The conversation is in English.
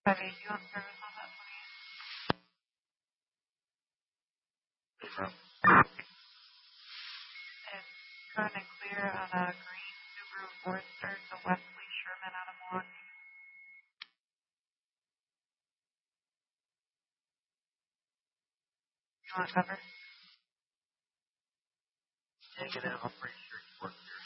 580 on service on that 28. It's current and clear on a green Subaru Forester to Wesley Sherman out of Milwaukee. You want cover? Take it out. I'm pretty sure it's working.